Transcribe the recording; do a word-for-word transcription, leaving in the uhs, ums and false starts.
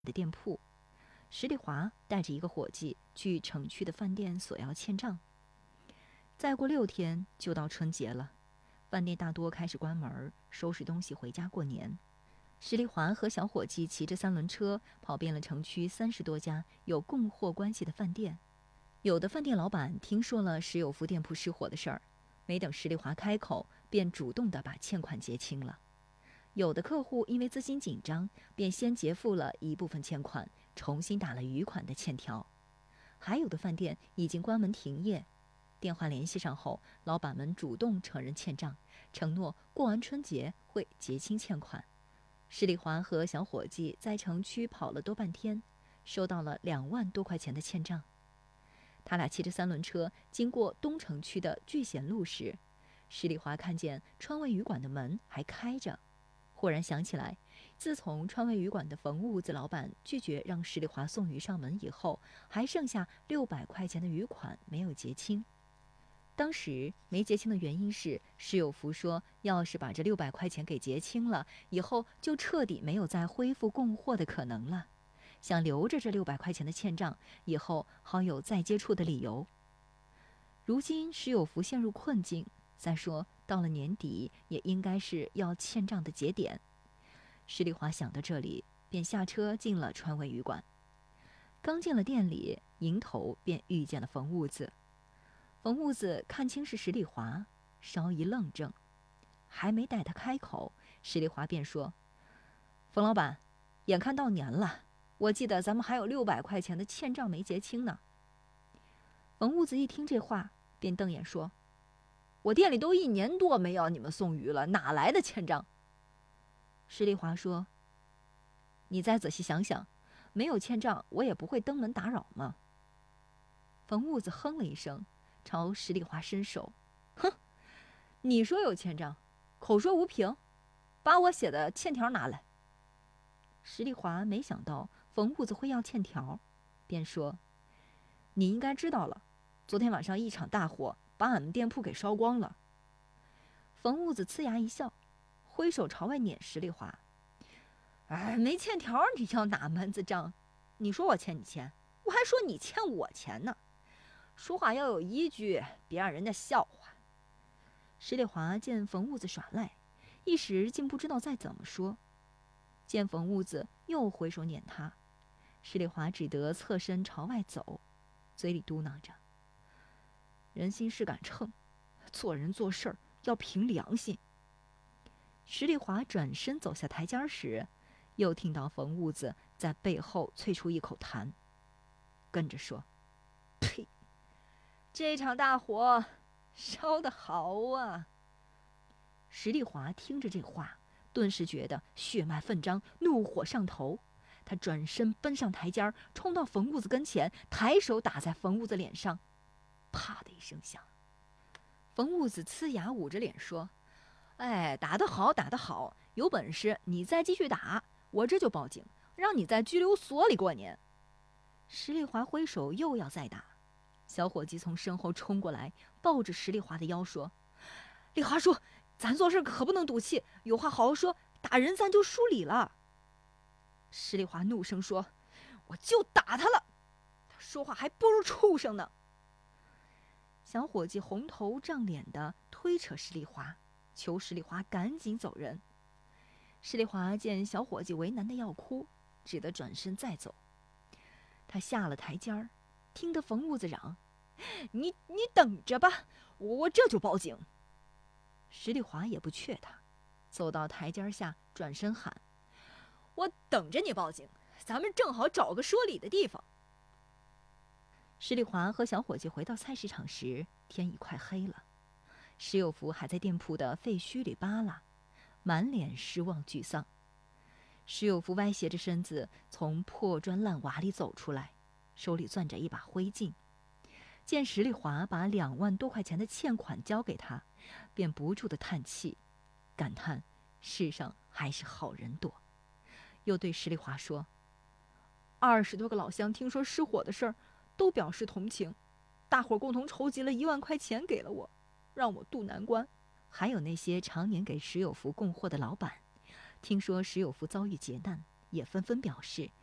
的店铺。石丽华带着一个伙计去城区的饭店索要欠账。再过六天就到春节了，饭店大多开始关门，收拾东西回家过年。石丽华和小伙计骑着三轮车跑遍了城区三十多家有供货关系的饭店。有的饭店老板听说了石有福店铺失火的事儿，没等石丽华开口，便主动地把欠款结清了。有的客户因为资金紧张，便先结付了一部分欠款，重新打了余款的欠条。还有的饭店已经关门停业，电话联系上后，老板们主动承认欠账，承诺过完春节会结清欠款。石丽华和小伙计在城区跑了多半天，收到了两万多块钱的欠账。他俩骑着三轮车经过东城区的聚贤路时，石丽华看见川味鱼馆的门还开着，忽然想起来，自从川味鱼馆的冯屋子老板拒绝让石丽华送鱼上门以后，还剩下六百块钱的余款没有结清。当时没结清的原因是，石有福说，要是把这六百块钱给结清了，以后就彻底没有再恢复供货的可能了，想留着这六百块钱的欠账，以后好有再接触的理由。如今石有福陷入困境，再说到了年底，也应该是要欠账的节点。石丽华想到这里，便下车进了川味鱼馆。刚进了店里，迎头便遇见了冯屋子。冯屋子看清是石丽华，稍一愣怔，还没待他开口，石丽华便说：“冯老板，眼看到年了，我记得咱们还有六百块钱的欠账没结清呢。”冯屋子一听这话，便瞪眼说：“我店里都一年多没要你们送鱼了，哪来的欠账？”石丽华说：“你再仔细想想，没有欠账，我也不会登门打扰嘛。”冯屋子哼了一声，朝石丽华伸手：“哼，你说有欠账，口说无凭，把我写的欠条拿来。”石丽华没想到冯屋子会要欠条，便说：“你应该知道了，昨天晚上一场大火把俺们店铺给烧光了。”冯屋子呲牙一笑，挥手朝外撵石丽华：“哎，没欠条你要哪门子账？你说我欠你钱，我还说你欠我钱呢。说话要有依据，别让人家笑话。”石丽华见冯屋子耍赖，一时竟不知道再怎么说。见冯屋子又挥手撵他，石丽华只得侧身朝外走，嘴里嘟囔着：“人心是杆秤，做人做事儿要凭良心。”石丽华转身走下台阶时，又听到冯屋子在背后啐出一口痰，跟着说：“呸！这场大火烧得好啊！”石丽华听着这话，顿时觉得血脉奋张，怒火上头。他转身奔上台阶，冲到冯屋子跟前，抬手打在冯屋子脸上，啪的一声响。冯屋子呲牙捂着脸说：“哎，打得好，打得好！有本事你再继续打，我这就报警，让你在拘留所里过年。”石丽华挥手又要再打，小伙计从身后冲过来，抱着石丽华的腰说：“丽华叔，咱做事可不能赌气，有话好好说，打人咱就输理了。”石丽华怒声说：“我就打他了，他说话还不如畜生呢。”小伙计红头胀脸的推扯石丽华，求石丽华赶紧走人。石丽华见小伙计为难的要哭，只得转身再走。他下了台阶儿，听得冯屋子嚷：“你你等着吧，我我这就报警。”石丽华也不怯他，走到台阶下，转身喊：“我等着你报警，咱们正好找个说理的地方。”石丽华和小伙计回到菜市场时，天已快黑了。石有福还在店铺的废墟里扒拉，满脸失望沮丧。石有福歪斜着身子从破砖烂瓦里走出来，手里攥着一把灰烬。见石丽华把两万多块钱的欠款交给他，便不住地叹气，感叹世上还是好人多。又对石丽华说：“二十多个老乡听说失火的事儿，都表示同情，大伙共同筹集了一万块钱给了我，让我渡难关。还有那些常年给石有福供货的老板，听说石有福遭遇劫难，也纷纷表示